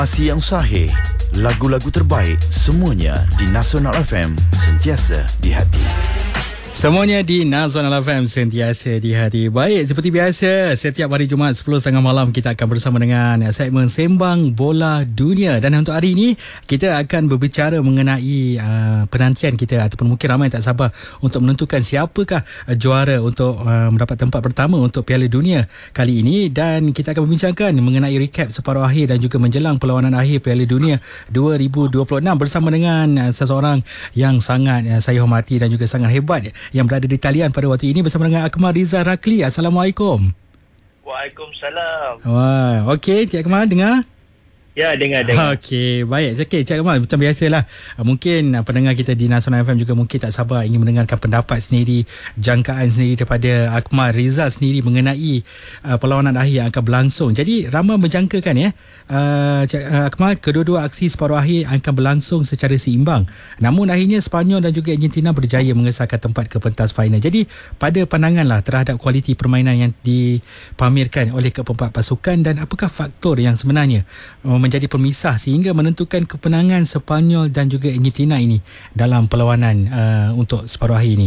Informasi yang sahih, lagu-lagu terbaik, semuanya di Nasional FM, sentiasa di hati. Semuanya di Nasional FM, sentiasa di hati. Baik, seperti biasa, setiap hari Jumaat 10.30 malam kita akan bersama dengan segmen Sembang Bola Dunia. Dan untuk hari ini, kita akan berbicara mengenai penantian kita, ataupun mungkin ramai tak sabar untuk menentukan siapakah juara untuk mendapat tempat pertama untuk Piala Dunia kali ini. Dan kita akan membincangkan mengenai recap separuh akhir dan juga menjelang perlawanan akhir Piala Dunia 2026 bersama dengan seseorang yang sangat saya hormati dan juga sangat hebat yang berada di talian pada waktu ini bersama dengan Akmal Rizal Rakli. Assalamualaikum. Waalaikumsalam. Wah, okey, Cik Akmal dengar? Ya, dengar. Okey, baik. Okey, Cik Akmal, macam biasalah. Mungkin pendengar kita di Nasional FM juga mungkin tak sabar ingin mendengarkan pendapat sendiri, jangkaan sendiri daripada Akmal Rizal sendiri mengenai perlawanan akhir yang akan berlangsung. Jadi, ramai menjangkakan Cik Akmal, kedua-dua aksi separuh akhir akan berlangsung secara seimbang. Namun akhirnya Sepanyol dan juga Argentina berjaya mengesahkan tempat ke pentas final. Jadi, pada pandanganlah terhadap kualiti permainan yang dipamerkan oleh keempat pasukan dan apakah faktor yang sebenarnya menjadi pemisah sehingga menentukan kemenangan Sepanyol dan juga Argentina ini dalam perlawanan untuk separuh akhir ini.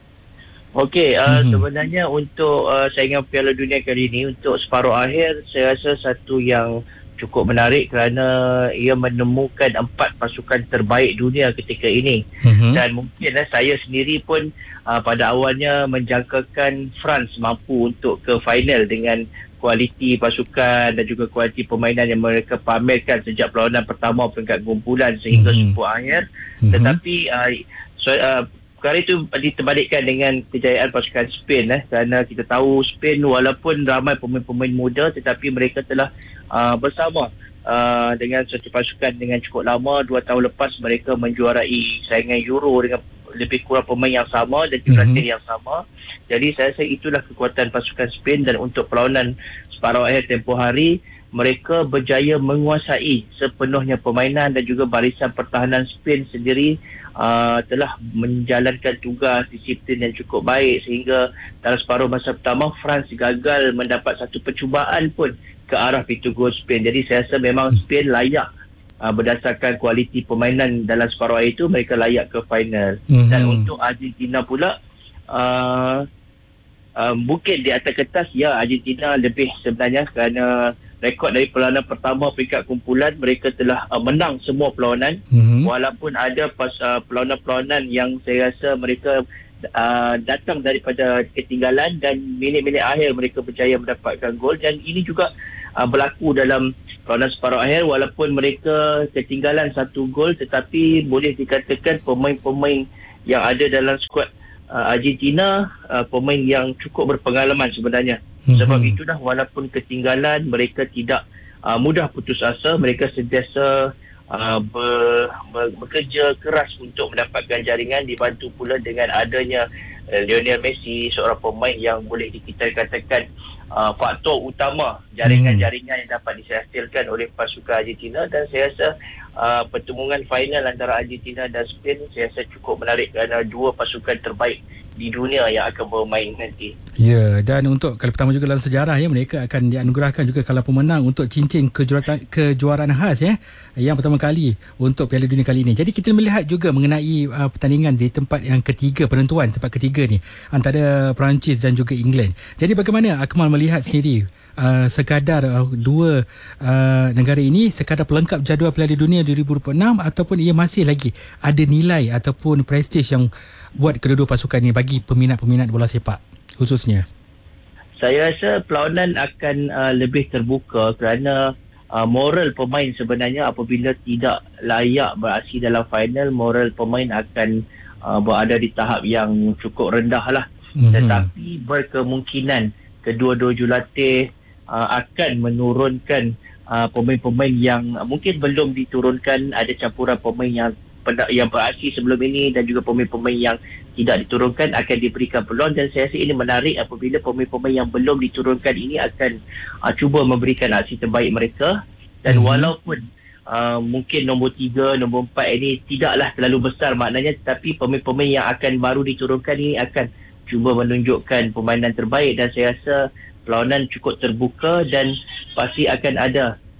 Okey, sebenarnya untuk saingan Piala Dunia kali ini untuk separuh akhir, saya rasa satu yang cukup menarik kerana ia menemukan 4 pasukan terbaik dunia ketika ini. Dan mungkin saya sendiri pun pada awalnya menjangkakan France mampu untuk ke final dengan kualiti pasukan dan juga kualiti permainan yang mereka pamerkan sejak perlawanan pertama peringkat kumpulan sehingga separuh akhir. Tetapi perkara itu diterbalikkan dengan kejayaan pasukan Spain kerana kita tahu Spain walaupun ramai pemain-pemain muda tetapi mereka telah bersama dengan satu pasukan dengan cukup lama. 2 tahun lepas mereka menjuarai saingan Euro dengan lebih kurang pemain yang sama dan juga tim yang sama. Jadi saya rasa itulah kekuatan pasukan Spain. Dan untuk perlawanan separuh akhir tempoh hari, mereka berjaya menguasai sepenuhnya permainan dan juga barisan pertahanan Spain sendiri telah menjalankan tugas disiplin yang cukup baik sehingga dalam separuh masa pertama France gagal mendapat satu percubaan pun ke arah pintu gol Spain. Jadi saya rasa memang Spain layak berdasarkan kualiti permainan dalam separuh akhir itu, mereka layak ke final. Dan untuk Argentina pula, mungkin di atas kertas Argentina lebih sebenarnya kerana rekod dari perlawanan pertama peringkat kumpulan mereka telah menang semua perlawanan. Walaupun ada perlawanan-perlawanan yang saya rasa mereka datang daripada ketinggalan dan minit-minit akhir mereka berjaya mendapatkan gol. Dan ini juga berlaku dalam perlawanan separuh akhir, walaupun mereka ketinggalan 1 gol tetapi boleh dikatakan pemain-pemain yang ada dalam skuad Argentina pemain yang cukup berpengalaman sebenarnya. Sebab itulah walaupun ketinggalan mereka tidak mudah putus asa, mereka sentiasa bekerja keras untuk mendapatkan jaringan, dibantu pula dengan adanya Lionel Messi, seorang pemain yang boleh kita katakan faktor utama jaringan-jaringan yang dapat dihasilkan oleh pasukan Argentina. Dan saya rasa pertemuan final antara Argentina dan Spain saya rasa cukup menarik kerana 2 pasukan terbaik di dunia yang akan bermain nanti. Ya, dan untuk kali pertama juga dalam sejarah mereka akan dianugerahkan juga kalau pemenang untuk cincin kejuaraan khas yang pertama kali untuk Piala Dunia kali ini. Jadi kita melihat juga mengenai pertandingan di tempat yang ketiga, penentuan tempat ketiga ni antara Perancis dan juga England. Jadi bagaimana Akmal melihat sendiri sekadar dua negara ini sekadar pelengkap jadual Piala Dunia 2026 ataupun ia masih lagi ada nilai ataupun prestis yang buat kedua-dua pasukan ini bagi peminat-peminat bola sepak khususnya? Saya rasa perlawanan akan lebih terbuka kerana moral pemain sebenarnya apabila tidak layak beraksi dalam final, moral pemain akan berada di tahap yang cukup rendah lah. Tetapi berkemungkinan kedua-dua jurulatih akan menurunkan pemain-pemain yang mungkin belum diturunkan. Ada campuran pemain yang beraksi sebelum ini dan juga pemain-pemain yang tidak diturunkan akan diberikan peluang. Dan saya rasa ini menarik apabila pemain-pemain yang belum diturunkan ini akan cuba memberikan aksi terbaik mereka. Dan walaupun mungkin nombor 3, nombor 4 ini tidaklah terlalu besar maknanya, tetapi pemain-pemain yang akan baru diturunkan ini akan cuba menunjukkan permainan terbaik. Dan saya rasa perlawanan cukup terbuka dan pasti akan ada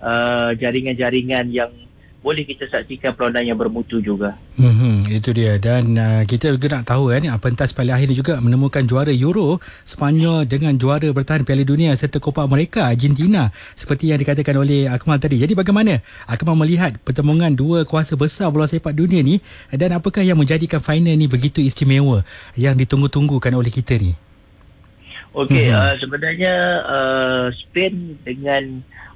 jaringan-jaringan yang boleh kita saksikan perlawanan yang bermutu juga. Itu dia. Dan kita juga nak tahu kan, pentas Piala Akhir juga menemukan juara Euro Sepanyol dengan juara bertahan Piala Dunia serta Copa America Argentina seperti yang dikatakan oleh Akmal tadi. Jadi bagaimana Akmal melihat pertemuan dua kuasa besar bola sepak dunia ni, dan apakah yang menjadikan final ni begitu istimewa yang ditunggu-tunggukan oleh kita ni? Okey, sebenarnya Spain dengan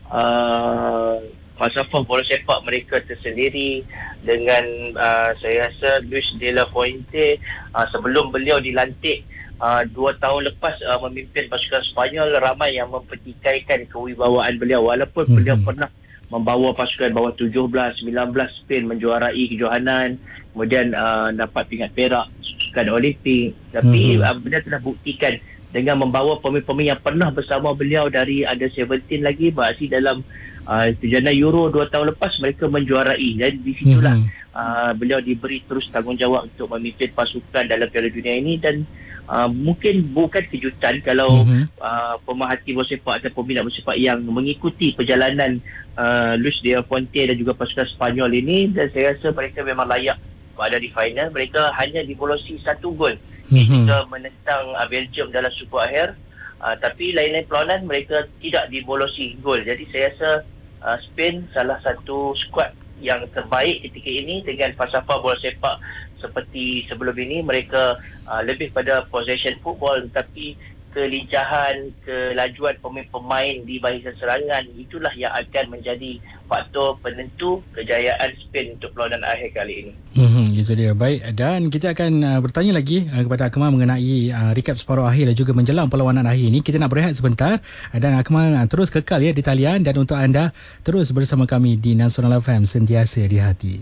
falsafah bola sepak mereka tersendiri dengan saya rasa Luis de la Fuente sebelum beliau dilantik 2 tahun lepas memimpin pasukan Sepanyol, ramai yang mempertikaikan kewibawaan beliau walaupun beliau pernah membawa pasukan bawah 17, 19 Spain menjuarai kejohanan, kemudian dapat pingat perak sukan Olimpik, tapi beliau telah buktikan dengan membawa pemain-pemain yang pernah bersama beliau dari under 17 lagi, berarti dalam kejuaraan Euro 2 tahun lepas mereka menjuarai, dan di situlah beliau diberi terus tanggungjawab untuk memimpin pasukan dalam Piala Dunia ini. Dan mungkin bukan kejutan kalau pemerhati bola sepak atau peminat bola sepak yang mengikuti perjalanan Luis de la Fuente dan juga pasukan Sepanyol ini, dan saya rasa mereka memang layak berada di final. Mereka hanya dibolosi 1 gol ketika menentang Belgium dalam Super Akhir, tapi lain-lain perlawanan mereka tidak dibolosi gol. Jadi saya rasa Spain salah satu skuad yang terbaik ketika ini dengan falsafah bola sepak seperti sebelum ini. Mereka lebih pada possession football, tapi kelicahan, kelajuan pemain-pemain di barisan serangan itulah yang akan menjadi faktor penentu kejayaan Spain untuk perlawanan akhir kali ini. Itu dia. Baik, dan kita akan bertanya lagi kepada Akmal mengenai recap separuh akhir dan juga menjelang perlawanan akhir ini. Kita nak berehat sebentar dan Akmal terus kekal ya di talian, dan untuk anda terus bersama kami di Nasional FM, sentiasa di hati.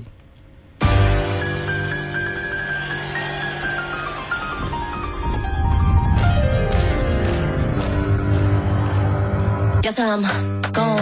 Guess I'm gone.